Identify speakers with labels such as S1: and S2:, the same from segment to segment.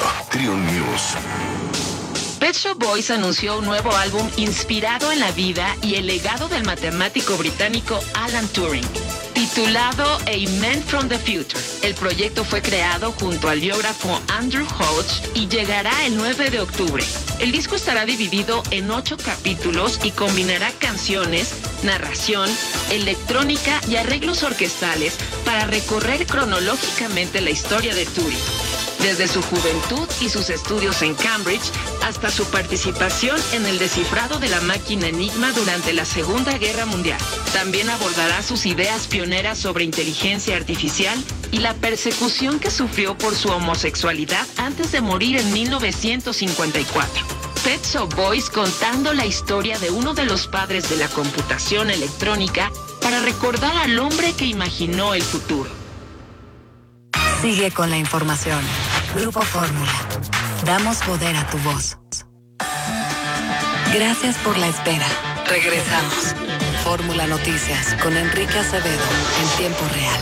S1: Triun News.
S2: Pet Shop Boys anunció un nuevo álbum inspirado en la vida y el legado del matemático británico Alan Turing, titulado A Man from the Future. El proyecto fue creado junto al biógrafo Andrew Hodge y llegará el 9 de octubre. El disco estará dividido en 8 capítulos y combinará canciones, narración, electrónica y arreglos orquestales para recorrer cronológicamente la historia de Turing, desde su juventud y sus estudios en Cambridge hasta su participación en el descifrado de la máquina Enigma durante la Segunda Guerra Mundial. También abordará sus ideas pioneras sobre inteligencia artificial y la persecución que sufrió por su homosexualidad antes de morir en 1954. Pet Shop Boys contando la historia de uno de los padres de la computación electrónica para recordar al hombre que imaginó el futuro.
S3: Sigue con la información. Grupo Fórmula. Damos poder a tu voz. Gracias por la espera. Regresamos. Fórmula Noticias con Enrique Acevedo en tiempo real.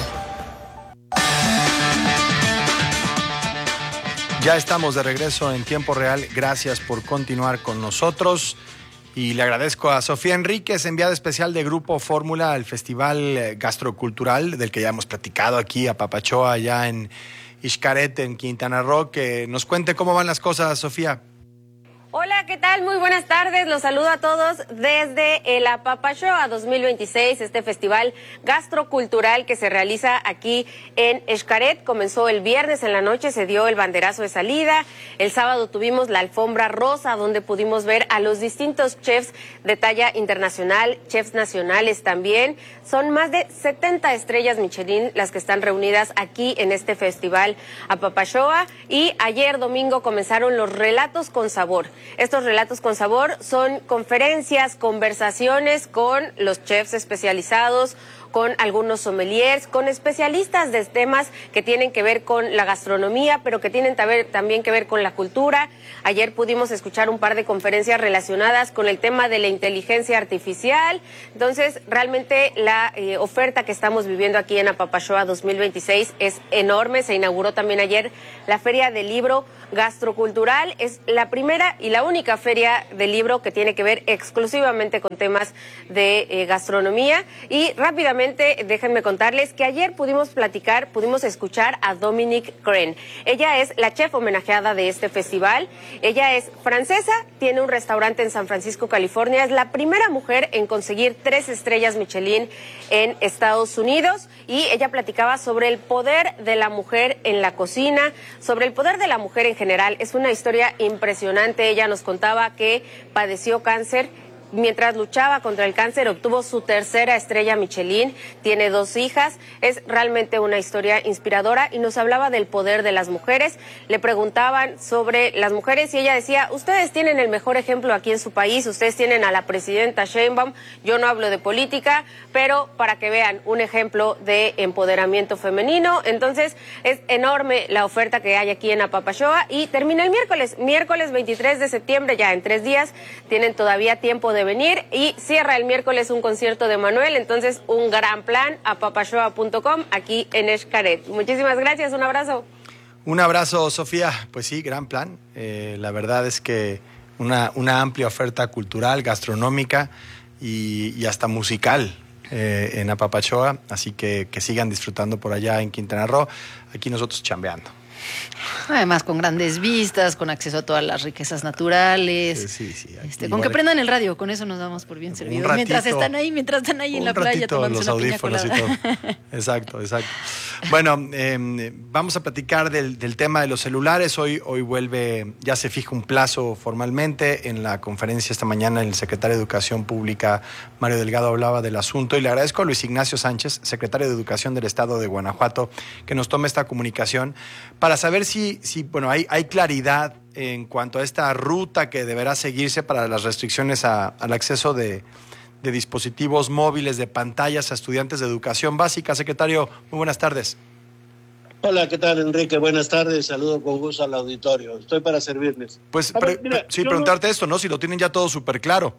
S4: Ya estamos de regreso en tiempo real. Gracias por continuar con nosotros. Y le agradezco a Sofía Enríquez, enviada especial de Grupo Fórmula al Festival Gastrocultural, del que ya hemos platicado aquí a Papachoa, allá en Xcaret, en Quintana Roo, que nos cuente cómo van las cosas, Sofía.
S5: Hola, ¿qué tal? Muy buenas tardes. Los saludo a todos desde el Papachoa 2026, este festival gastrocultural que se realiza aquí en Xcaret. Comenzó el viernes en la noche, se dio el banderazo de salida. El sábado tuvimos la alfombra rosa, donde pudimos ver a los distintos chefs de talla internacional, chefs nacionales también. Son más de 70 estrellas Michelin las que están reunidas aquí en este festival Papachoa. Y ayer domingo comenzaron los relatos con sabor. Estos relatos con sabor son conferencias, conversaciones con los chefs especializados, con algunos sommeliers, con especialistas de temas que tienen que ver con la gastronomía, pero que tienen también que ver con la cultura. Ayer pudimos escuchar un par de conferencias relacionadas con el tema de la inteligencia artificial. Entonces, realmente la oferta que estamos viviendo aquí en Papachoa 2026 es enorme. Se inauguró también ayer la Feria del Libro Gastrocultural. Es la primera y la única feria del libro que tiene que ver exclusivamente con temas de gastronomía. Y rápidamente, déjenme contarles que ayer pudimos escuchar a Dominique Crenn. Ella es la chef homenajeada de este festival. Ella es francesa, tiene un restaurante en San Francisco, California. Es la primera mujer en conseguir 3 estrellas Michelin en Estados Unidos. Y ella platicaba sobre el poder de la mujer en la cocina, sobre el poder de la mujer en general. Es una historia impresionante. Ella nos contaba que padeció cáncer. Mientras luchaba contra el cáncer, obtuvo su 3ª estrella Michelin, tiene 2 hijas, es realmente una historia inspiradora y nos hablaba del poder de las mujeres. Le preguntaban sobre las mujeres y ella decía, ustedes tienen el mejor ejemplo aquí en su país, ustedes tienen a la presidenta Sheinbaum, yo no hablo de política, pero para que vean un ejemplo de empoderamiento femenino. Entonces es enorme la oferta que hay aquí en Papachoa y termina el miércoles 23 de septiembre, ya en 3 días, tienen todavía tiempo de venir y cierra el miércoles un concierto de Manuel. Entonces un gran plan a papachoa.com aquí en Xcaret. Muchísimas gracias, un abrazo.
S4: Un abrazo, Sofía. Pues sí, gran plan. La verdad es que una amplia oferta cultural, gastronómica y hasta musical en Papachoa, así que sigan disfrutando por allá en Quintana Roo, aquí nosotros chambeando.
S6: Además, con grandes vistas, con acceso a todas las riquezas naturales.
S4: Sí.
S6: Con que prendan el radio, con eso nos damos por bien servidos. Mientras están ahí en la playa tomándose una piña colada. Y todo. Exacto. Bueno, vamos a platicar del tema de los celulares. Hoy vuelve, ya se fija un plazo formalmente. En la conferencia esta mañana el secretario de Educación Pública, Mario Delgado, hablaba del asunto. Y le agradezco a Luis Ignacio Sánchez, secretario de Educación del Estado de Guanajuato, que nos tome esta comunicación para saber si hay claridad en cuanto a esta ruta que deberá seguirse para las restricciones al acceso de dispositivos móviles, de pantallas a estudiantes de educación básica. Secretario, muy buenas tardes.
S7: Hola, ¿qué tal, Enrique? Buenas tardes, saludo con gusto al auditorio. Estoy para servirles.
S4: Pues preguntarte esto, ¿no? Si lo tienen ya todo súper claro.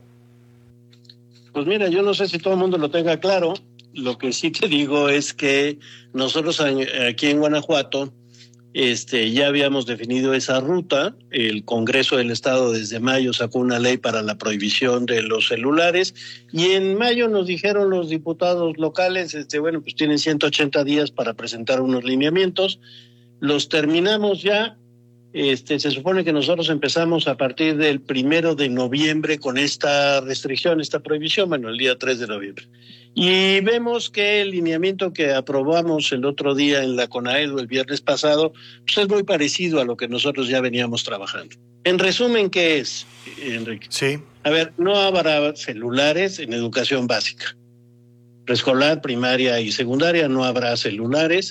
S7: Pues mira, yo no sé si todo el mundo lo tenga claro. Lo que sí te digo es que nosotros aquí en Guanajuato Ya habíamos definido esa ruta. El Congreso del Estado desde mayo sacó una ley para la prohibición de los celulares y en mayo nos dijeron los diputados locales, bueno, pues tienen 180 días para presentar unos lineamientos. Los terminamos ya. Se supone que nosotros empezamos a partir del 1 de noviembre con esta restricción, esta prohibición, bueno, el día 3 de noviembre. Y vemos que el lineamiento que aprobamos el otro día en la CONAEDU el viernes pasado, pues es muy parecido a lo que nosotros ya veníamos trabajando. En resumen, ¿qué es, Enrique?
S4: Sí.
S7: A ver, no habrá celulares en educación básica. Preescolar, primaria y secundaria no habrá celulares.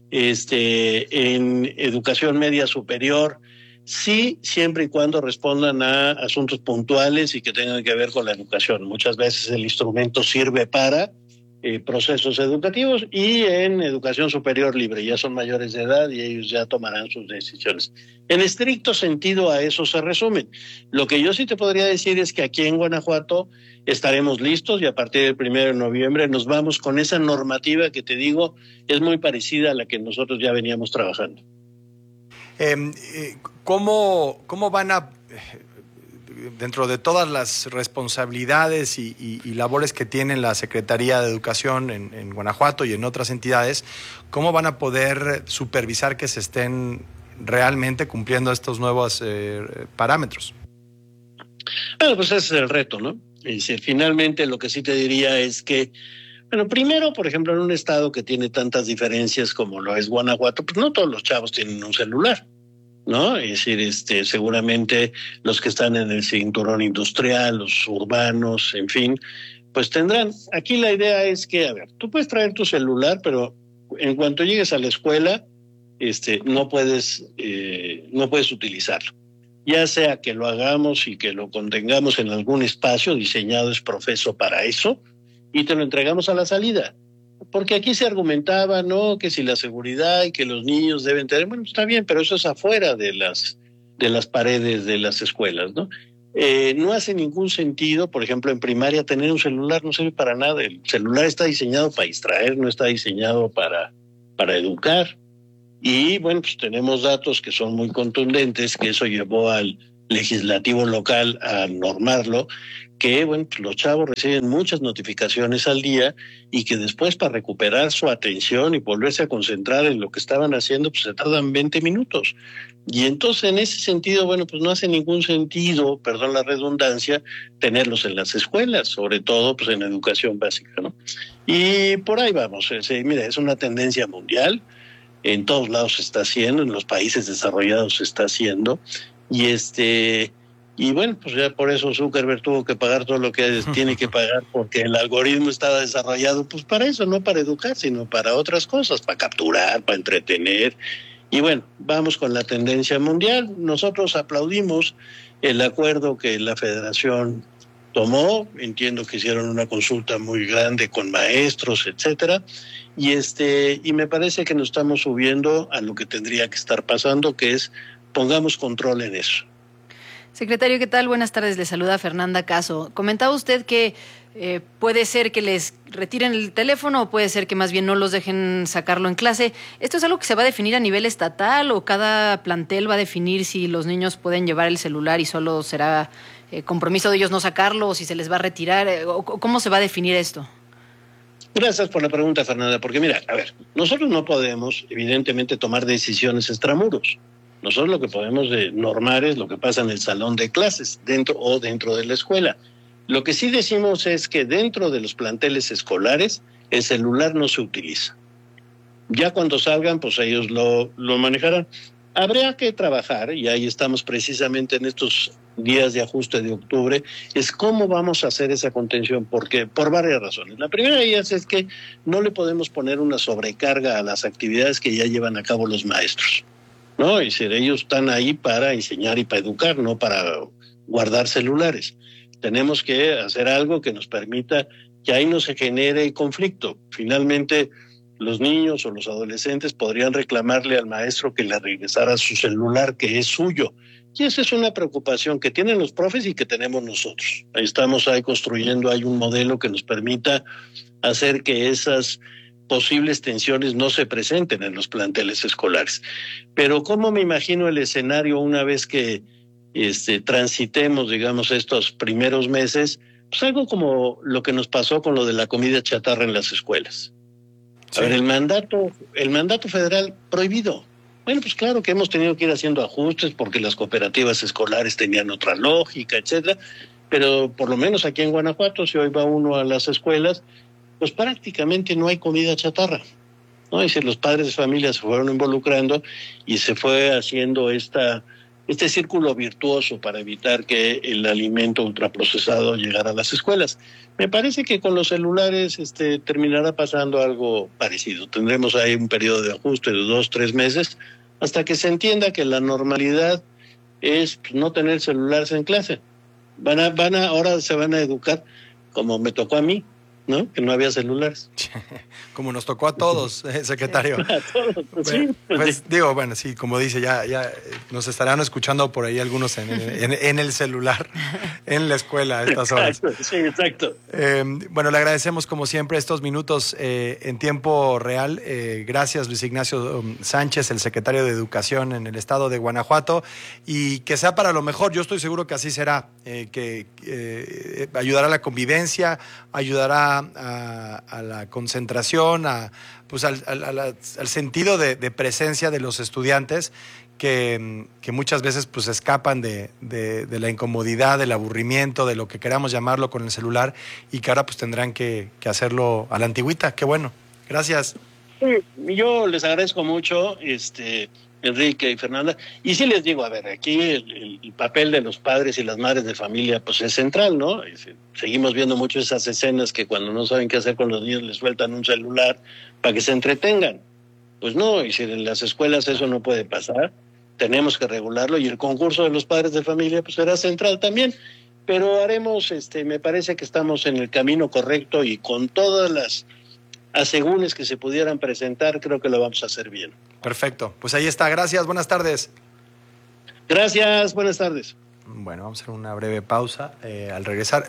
S7: En educación media superior, sí, siempre y cuando respondan a asuntos puntuales y que tengan que ver con la educación. Muchas veces el instrumento sirve para procesos educativos y en educación superior libre. Ya son mayores de edad y ellos ya tomarán sus decisiones. En estricto sentido a eso se resumen. Lo que yo sí te podría decir es que aquí en Guanajuato estaremos listos y a partir del 1 de noviembre nos vamos con esa normativa que te digo es muy parecida a la que nosotros ya veníamos trabajando.
S4: ¿Cómo van a, dentro de todas las responsabilidades y labores que tiene la Secretaría de Educación en Guanajuato y en otras entidades, cómo van a poder supervisar que se estén realmente cumpliendo estos nuevos parámetros?
S7: Bueno, pues ese es el reto, ¿no? Finalmente lo que sí te diría es que, bueno, primero, por ejemplo, en un estado que tiene tantas diferencias como lo es Guanajuato, pues no todos los chavos tienen un celular, ¿no? Es decir, seguramente los que están en el cinturón industrial, los urbanos, en fin, pues tendrán. Aquí la idea es que, a ver, tú puedes traer tu celular, pero en cuanto llegues a la escuela, no puedes utilizarlo. Ya sea que lo hagamos y que lo contengamos en algún espacio diseñado es profeso para eso y te lo entregamos a la salida. Porque aquí se argumentaba, ¿no?, que si la seguridad y que los niños deben tener, bueno, está bien, pero eso es afuera de las paredes de las escuelas, ¿no? No hace ningún sentido, por ejemplo, en primaria tener un celular no sirve para nada. El celular está diseñado para distraer, no está diseñado para educar. Y bueno, pues tenemos datos que son muy contundentes, que eso llevó al legislativo local a normarlo, que bueno, pues los chavos reciben muchas notificaciones al día y que después para recuperar su atención y volverse a concentrar en lo que estaban haciendo, pues se tardan 20 minutos. Y entonces en ese sentido, bueno, pues no hace ningún sentido, perdón la redundancia, tenerlos en las escuelas, sobre todo pues en educación básica, ¿no? Y por ahí vamos, mira, es una tendencia mundial. En todos lados se está haciendo, en los países desarrollados se está haciendo, y bueno, pues ya por eso Zuckerberg tuvo que pagar todo lo que tiene que pagar, porque el algoritmo estaba desarrollado pues para eso, no para educar, sino para otras cosas, para capturar, para entretener. Y bueno, vamos con la tendencia mundial. Nosotros aplaudimos el acuerdo que la Federación tomó, entiendo que hicieron una consulta muy grande con maestros, etcétera. Y me parece que nos estamos subiendo a lo que tendría que estar pasando, que es pongamos control en eso.
S6: Secretario, ¿qué tal? Buenas tardes, le saluda Fernanda Caso. Comentaba usted que puede ser que les retiren el teléfono o puede ser que más bien no los dejen sacarlo en clase. ¿Esto es algo que se va a definir a nivel estatal o cada plantel va a definir si los niños pueden llevar el celular y solo será compromiso de ellos no sacarlo o si se les va a retirar? ¿Cómo se va a definir esto?
S7: Gracias por la pregunta, Fernanda, porque mira, a ver, nosotros no podemos, evidentemente, tomar decisiones extramuros. Nosotros lo que podemos normar es lo que pasa en el salón de clases, dentro de la escuela. Lo que sí decimos es que dentro de los planteles escolares, el celular no se utiliza. Ya cuando salgan, pues ellos lo manejarán. Habría que trabajar, y ahí estamos precisamente en estos días de ajuste de octubre, es cómo vamos a hacer esa contención, porque por varias razones. La primera de ellas es que no le podemos poner una sobrecarga a las actividades que ya llevan a cabo los maestros, ¿no? Es decir, ellos están ahí para enseñar y para educar, no para guardar celulares. Tenemos que hacer algo que nos permita que ahí no se genere conflicto. Finalmente, los niños o los adolescentes podrían reclamarle al maestro que le regresara su celular, que es suyo. Y esa es una preocupación que tienen los profes y que tenemos nosotros. Ahí estamos construyendo, hay un modelo que nos permita hacer que esas posibles tensiones no se presenten en los planteles escolares. Pero ¿cómo me imagino el escenario una vez que transitemos, digamos, estos primeros meses? Pues algo como lo que nos pasó con lo de la comida chatarra en las escuelas. Sí. A ver, el mandato federal prohibido. Bueno, pues claro que hemos tenido que ir haciendo ajustes porque las cooperativas escolares tenían otra lógica, etcétera, pero por lo menos aquí en Guanajuato, si hoy va uno a las escuelas, pues prácticamente no hay comida chatarra, ¿no? Es decir, los padres de familia se fueron involucrando y se fue haciendo este círculo virtuoso para evitar que el alimento ultraprocesado llegara a las escuelas. Me parece que con los celulares terminará pasando algo parecido. Tendremos ahí un periodo de ajuste de 2-3 meses hasta que se entienda que la normalidad es no tener celulares en clase. Ahora se van a educar como me tocó a mí, ¿no? Que no había celulares.
S4: Como nos tocó a todos, secretario.
S7: A todos, pues sí.
S4: Pues digo, bueno, sí, como dice, ya nos estarán escuchando por ahí algunos en el celular, en la escuela a estas horas.
S7: Sí, exacto.
S4: Bueno, le agradecemos como siempre estos minutos en tiempo real. Gracias, Luis Ignacio Sánchez, el secretario de Educación en el estado de Guanajuato, y que sea para lo mejor. Yo estoy seguro que así será, que ayudará a la convivencia, ayudará a la concentración, pues al sentido de presencia de los estudiantes que muchas veces pues escapan de la incomodidad, del aburrimiento, de lo que queramos llamarlo con el celular, y que ahora pues tendrán que hacerlo a la antigüita. Qué bueno. Gracias.
S7: Yo les agradezco mucho, Enrique y Fernanda, y sí les digo, a ver, aquí el papel de los padres y las madres de familia pues es central, ¿no? Seguimos viendo mucho esas escenas que cuando no saben qué hacer con los niños les sueltan un celular para que se entretengan. Pues no, y si en las escuelas eso no puede pasar, tenemos que regularlo, y el concurso de los padres de familia pues será central también, pero haremos, me parece que estamos en el camino correcto, y con todas las asegúnes que se pudieran presentar, creo que lo vamos a hacer bien.
S4: Perfecto, pues ahí está. Gracias, buenas tardes.
S7: Gracias, buenas tardes.
S4: Bueno, vamos a hacer una breve pausa. Al regresar,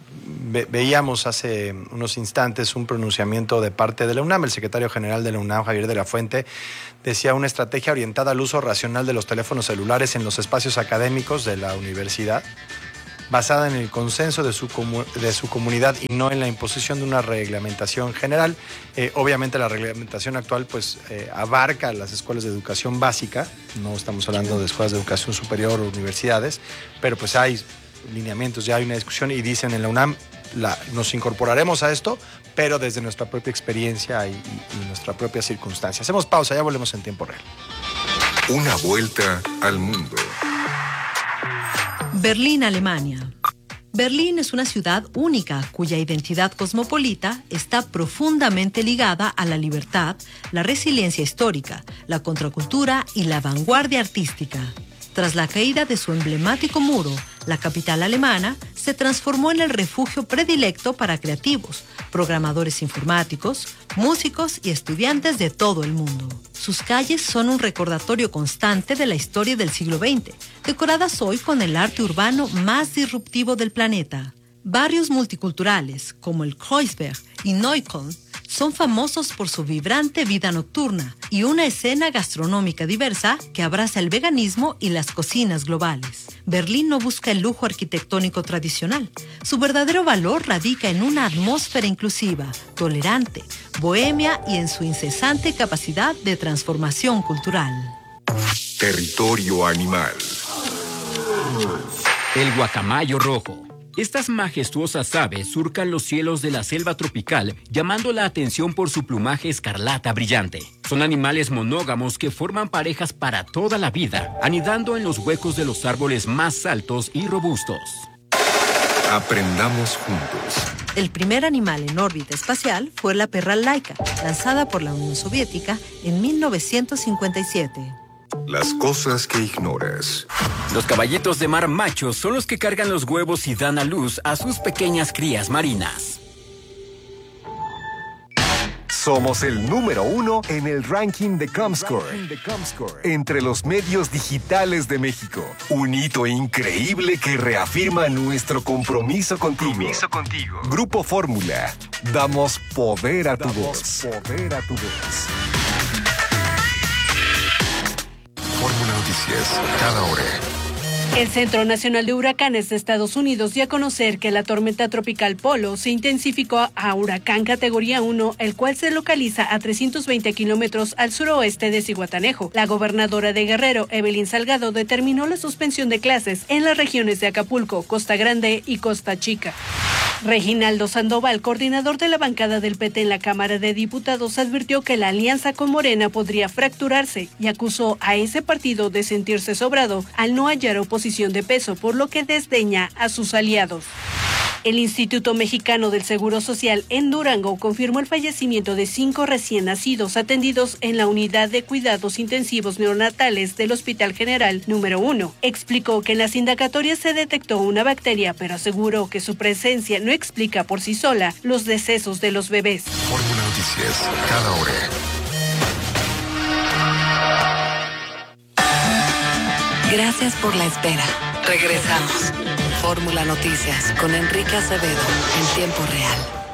S4: veíamos hace unos instantes un pronunciamiento de parte de la UNAM. El secretario general de la UNAM, Javier de la Fuente, decía una estrategia orientada al uso racional de los teléfonos celulares en los espacios académicos de la universidad, basada en el consenso de su comunidad y no en la imposición de una reglamentación general. Obviamente la reglamentación actual pues abarca las escuelas de educación básica, no estamos hablando de escuelas de educación superior o universidades, pero pues hay lineamientos, ya hay una discusión, y dicen en la UNAM nos incorporaremos a esto, pero desde nuestra propia experiencia y nuestra propia circunstancia. Hacemos pausa, ya volvemos en tiempo real.
S1: Una vuelta al mundo.
S8: Berlín, Alemania. Berlín es una ciudad única cuya identidad cosmopolita está profundamente ligada a la libertad, la resiliencia histórica, la contracultura y la vanguardia artística. Tras la caída de su emblemático muro, la capital alemana se transformó en el refugio predilecto para creativos, programadores informáticos, músicos y estudiantes de todo el mundo. Sus calles son un recordatorio constante de la historia del siglo XX, decoradas hoy con el arte urbano más disruptivo del planeta. Barrios multiculturales como el Kreuzberg y Neukölln son famosos por su vibrante vida nocturna y una escena gastronómica diversa que abraza el veganismo y las cocinas globales. Berlín no busca el lujo arquitectónico tradicional. Su verdadero valor radica en una atmósfera inclusiva, tolerante, bohemia y en su incesante capacidad de transformación cultural.
S1: Territorio animal.
S9: El guacamayo rojo. Estas majestuosas aves surcan los cielos de la selva tropical, llamando la atención por su plumaje escarlata brillante. Son animales monógamos que forman parejas para toda la vida, anidando en los huecos de los árboles más altos y robustos.
S1: Aprendamos juntos.
S8: El primer animal en órbita espacial fue la perra Laika, lanzada por la Unión Soviética en 1957.
S1: Las cosas que ignoras.
S9: Los caballitos de mar machos son los que cargan los huevos y dan a luz a sus pequeñas crías marinas.
S1: Somos el número 1 en el ranking de Comscore entre los medios digitales de México. Un hito increíble que reafirma nuestro compromiso contigo. Grupo Fórmula. Damos poder a tu voz. Fórmula Noticias, cada hora.
S10: El Centro Nacional de Huracanes de Estados Unidos dio a conocer que la tormenta tropical Polo se intensificó a huracán categoría 1, el cual se localiza a 320 kilómetros al suroeste de Zihuatanejo. La gobernadora de Guerrero, Evelyn Salgado, determinó la suspensión de clases en las regiones de Acapulco, Costa Grande y Costa Chica. Reginaldo Sandoval, coordinador de la bancada del PT en la Cámara de Diputados, advirtió que la alianza con Morena podría fracturarse y acusó a ese partido de sentirse sobrado al no hallar oposición de peso, por lo que desdeña a sus aliados. El Instituto Mexicano del Seguro Social en Durango confirmó el fallecimiento de 5 recién nacidos atendidos en la unidad de cuidados intensivos neonatales del Hospital General número 1. Explicó que en las indagatorias se detectó una bacteria, pero aseguró que su presencia no explica por sí sola los decesos de los bebés.
S1: Fórmula Noticias, cada hora.
S3: Gracias por la espera. Regresamos. Fórmula Noticias con Enrique Acevedo en tiempo real.